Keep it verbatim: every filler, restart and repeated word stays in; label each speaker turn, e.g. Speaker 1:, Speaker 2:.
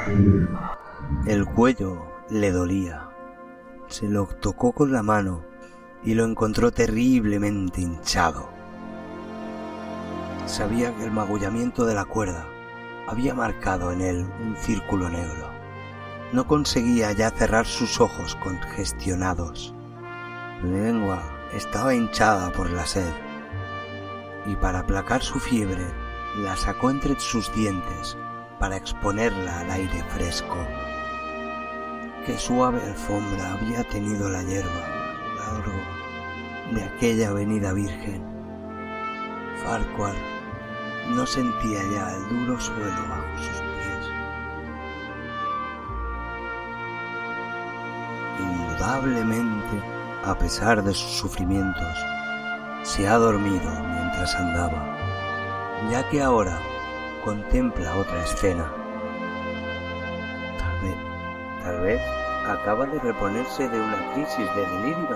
Speaker 1: El cuello le dolía. Se lo tocó con la mano y lo encontró terriblemente hinchado. Sabía que el magullamiento de la cuerda había marcado en él un círculo negro. No conseguía ya cerrar sus ojos congestionados. La lengua estaba hinchada por la sed, y para aplacar su fiebre la sacó entre sus dientes para exponerla al aire fresco. Qué suave alfombra había tenido la hierba a lo largo de aquella avenida virgen. Farquhar no sentía ya el duro suelo bajo sus pies. Indudablemente, a pesar de sus sufrimientos, se ha dormido mientras andaba, ya que ahora contempla otra escena. Tal vez, tal vez acaba de reponerse de una crisis de delirio.